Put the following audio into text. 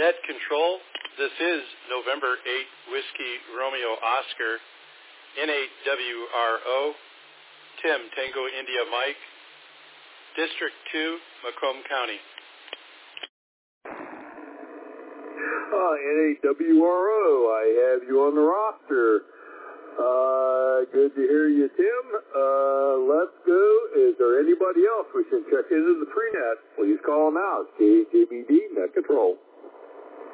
Net Control, this is November 8 Whiskey Romeo Oscar, N8WRO, Tim Tango India Mike, District 2, Macomb County. N8WRO, I have you on the roster. Good to hear you, Tim. Let's go. Is there anybody else we can check into the pre-net? Please call them out. KJBD Net Control.